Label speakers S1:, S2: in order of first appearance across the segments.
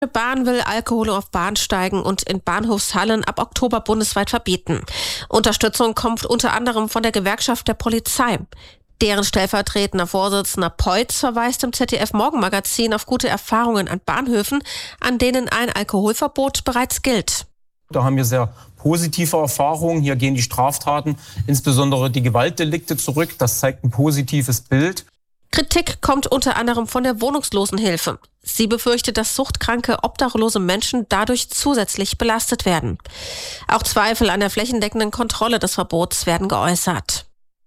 S1: Die Bahn will Alkohol auf Bahnsteigen und in Bahnhofshallen ab Oktober bundesweit verbieten. Unterstützung kommt unter anderem von der Gewerkschaft der Polizei. Deren stellvertretender Vorsitzender Peutz verweist im ZDF-Morgenmagazin auf gute Erfahrungen an Bahnhöfen, an denen ein Alkoholverbot bereits gilt.
S2: Da haben wir sehr positive Erfahrungen. Hier gehen die Straftaten, insbesondere die Gewaltdelikte, zurück. Das zeigt ein positives Bild.
S1: Kritik kommt unter anderem von der Wohnungslosenhilfe. Sie befürchtet, dass suchtkranke, obdachlose Menschen dadurch zusätzlich belastet werden. Auch Zweifel an der flächendeckenden Kontrolle des Verbots werden geäußert.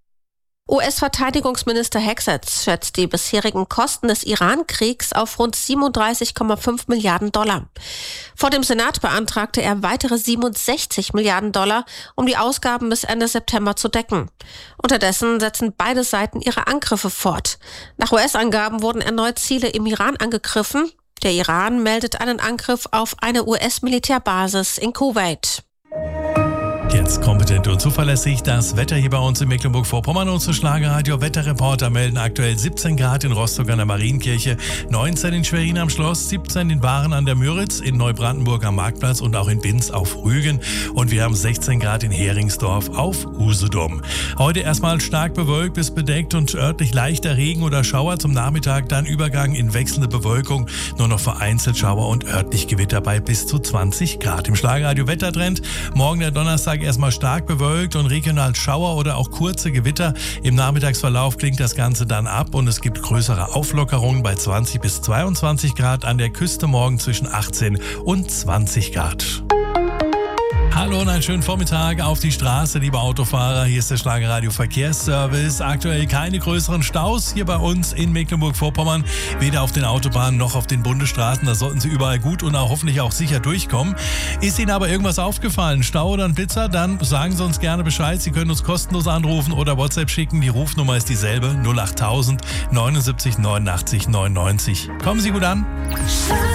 S1: US-Verteidigungsminister Hegseth schätzt die bisherigen Kosten des Iran-Kriegs auf rund 37,5 Milliarden $. Vor dem Senat beantragte er weitere 67 Milliarden $, um die Ausgaben bis Ende September zu decken. Unterdessen setzen beide Seiten ihre Angriffe fort. Nach US-Angaben wurden erneut Ziele im Iran angegriffen. Der Iran meldet einen Angriff auf eine US-Militärbasis in Kuwait.
S3: Jetzt kompetent und zuverlässig das Wetter hier bei uns in Mecklenburg-Vorpommern. Unsere Schlagerradio-Wetterreporter melden aktuell 17 Grad in Rostock an der Marienkirche, 19 in Schwerin am Schloss, 17 in Waren an der Müritz, in Neubrandenburg am Marktplatz und auch in Binz auf Rügen. Und wir haben 16 Grad in Heringsdorf auf Usedom. Heute erstmal stark bewölkt bis bedeckt und örtlich leichter Regen oder Schauer. Zum Nachmittag dann Übergang in wechselnde Bewölkung. Nur noch vereinzelt Schauer und örtlich Gewitter bei bis zu 20 Grad. Im Schlagerradio-Wettertrend morgen der Donnerstag erstmal stark bewölkt und regional Schauer oder auch kurze Gewitter. Im Nachmittagsverlauf klingt das Ganze dann ab und es gibt größere Auflockerungen bei 20 bis 22 Grad. An der Küste morgen zwischen 18 und 20 Grad. Hallo und einen schönen Vormittag auf die Straße, liebe Autofahrer. Hier ist der Schlagerradio Verkehrsservice. Aktuell keine größeren Staus hier bei uns in Mecklenburg-Vorpommern. Weder auf den Autobahnen noch auf den Bundesstraßen. Da sollten Sie überall gut und auch hoffentlich auch sicher durchkommen. Ist Ihnen aber irgendwas aufgefallen, Stau oder ein Blitzer, dann sagen Sie uns gerne Bescheid. Sie können uns kostenlos anrufen oder WhatsApp schicken. Die Rufnummer ist dieselbe, 08000 79 89 99. Kommen Sie gut an.